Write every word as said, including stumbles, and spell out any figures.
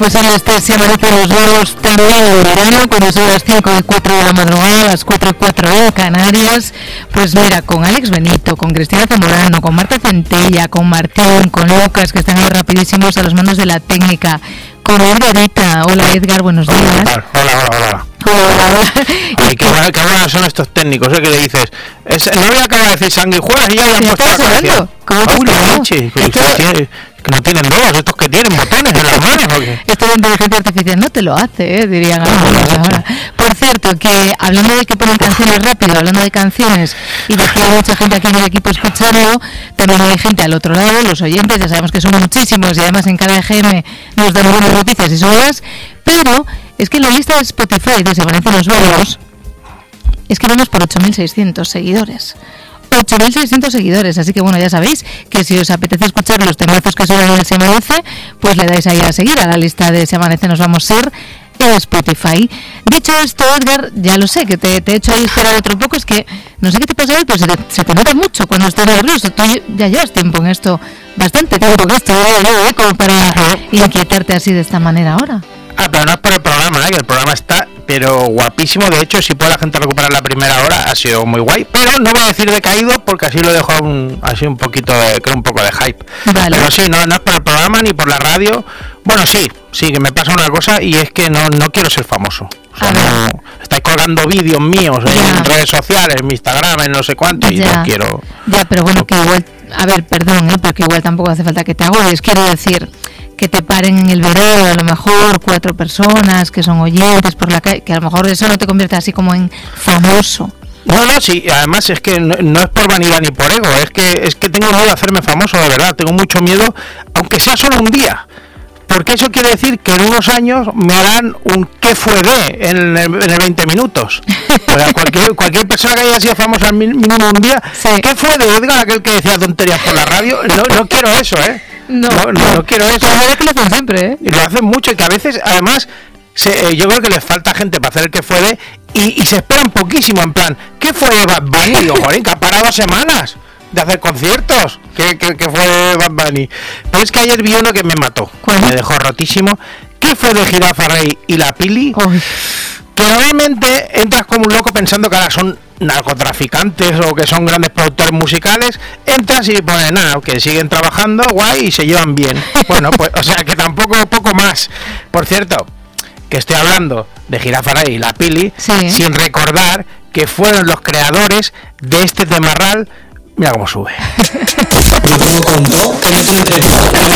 pues en este se amanecen los vuelos tarde de verano, cuando son las cinco y cuatro de la madrugada, las cuatro y cuatro de Canarias. Pues mira, con Alex Benito, con Cristina Zamorano, con Marta Centella, con Martín, con Lucas, que están ahí rapidísimos a los mandos de la técnica, con Edgarita. Hola Edgar, buenos días. Hola, hola, hola, hola. Hola, hola. Ay, qué buenos qué buenos son estos técnicos, ¿eh? Que le dices, es, no voy a acabar de decir sanguijuelas y ya le han puesto la canción. ¿Cómo Ay, pulo, la no? leche, que, Esto- que- que no tienen dedos, estos que tienen botones en las manos, ¿o qué? Esto de inteligencia artificial no te lo hace, ¿eh? Dirían algunos ahora. Por cierto, que hablando de que ponen canciones rápido, hablando de canciones y de que hay mucha gente aquí en el equipo escuchando, también hay gente al otro lado, los oyentes, ya sabemos que son muchísimos y además en cada G M nos dan buenas noticias y solas, pero es que en la lista de Spotify de Se Amanecen los Vuelos es que vamos por ocho mil seiscientos seguidores. ocho mil seiscientos seguidores, así que bueno, ya sabéis que si os apetece escuchar los temazos que suenan en Se Amanece, pues le dais ahí a seguir a la lista de Se Amanece, nos vamos a ser en Spotify. Dicho esto, Edgar, ya lo sé, que te, te he hecho ahí esperar otro poco, es que no sé qué te pasa hoy, pero se te, se te nota mucho cuando estás nervioso. Tú ya llevas tiempo en esto, bastante tiempo en esto, ¿eh? ¿eh? Como para inquietarte así de esta manera ahora. Ah, pero no es por el programa, ¿eh? Que el programa está, pero guapísimo. De hecho, si puede la gente recuperar la primera hora, ha sido muy guay. Pero no voy a decir decaído, porque así lo dejo un, así un poquito de, creo un poco de hype. Vale. Pero sí, no, no es por el programa ni por la radio. Bueno, sí, sí, que me pasa una cosa y es que no, no quiero ser famoso. O sea, A ver. no, estáis colgando vídeos míos Ya. en redes sociales, en mi Instagram, en no sé cuánto, y Ya. no quiero. Ya, pero bueno, que igual, a ver, perdón, ¿eh? Porque igual tampoco hace falta que te agobies, quiero decir, que te paren en el verano, a lo mejor cuatro personas que son oyentes por la calle, que a lo mejor eso no te convierte así como en famoso. No, no, sí, además es que no, no es por vanidad ni por ego, es que es que tengo miedo de hacerme famoso, de verdad, tengo mucho miedo, aunque sea solo un día, porque eso quiere decir que en unos años me harán un ¿qué fue de? en el, en el veinte minutos. O sea, cualquier, cualquier persona que haya sido famosa al min- mínimo un día, Sí. ¿qué fue de Edgar, aquel que decía tonterías por la radio? No, no quiero eso, ¿eh? No, no, no, no quiero eso. Pero es que lo hacen siempre, ¿eh? Y lo hacen mucho y que a veces, además, se, eh, yo creo que les falta gente para hacer el que fue de y, y se esperan poquísimo, en plan, ¿qué fue de Bad Bunny? Digo, joder, que ha parado semanas de hacer conciertos. ¿Qué, qué, qué fue de Bad Bunny? Pero es que ayer vi uno que me mató, ¿Cuál? me dejó rotísimo. ¿Qué fue de Jirafa Rey y la Pili? Uy, Que normalmente entras como un loco pensando que ahora son narcotraficantes o que son grandes productores musicales, entras y pones nada, que siguen trabajando, guay, y se llevan bien. Bueno, pues, o sea, que tampoco poco más. Por cierto, que estoy hablando de Jirafa Rey y la Pili, Sí. sin recordar que fueron los creadores de este temarral. Mira cómo sube. Pero como contó que no tiene tres